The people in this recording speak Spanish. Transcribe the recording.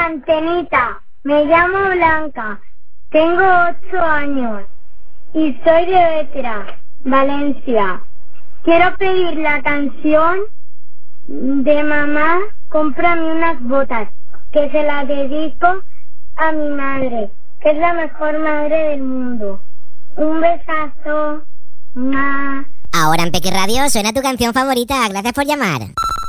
Antenita, me llamo Blanca, tengo 8 años y soy de Vétera, Valencia. Quiero pedir la canción de Mamá, cómprame unas botas, que se la dedico a mi madre, que es la mejor madre del mundo. Un besazo. Ma. Ahora en Pequi Radio suena tu canción favorita. Gracias por llamar.